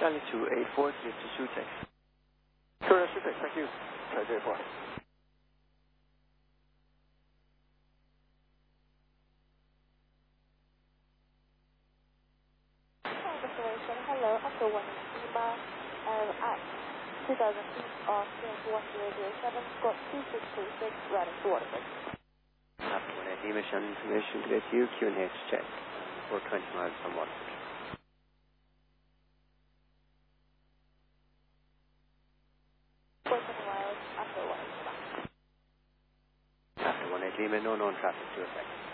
Charlie 284, clear to Sutex. Korea Sutex, thank you. Charlie 284. Hello, Echo 1 Lima, at 2000 feet on CM1007, squawk 2626, routing to Waterford. After 1 Lima, Shannon information to get you, QNH check. 420 miles from Waterford. 420 miles after 1 Lima. After 1 Lima, no known traffic to effect.